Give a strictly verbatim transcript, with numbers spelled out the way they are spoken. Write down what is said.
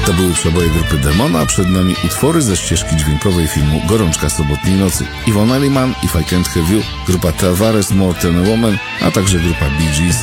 To były przeboje grupy Demona, a przed nami utwory ze ścieżki dźwiękowej filmu Gorączka sobotniej nocy. Yvonne Elliman, If I Can't Have You, grupa Tavares, More Than a Woman, a także grupa Bee Gees,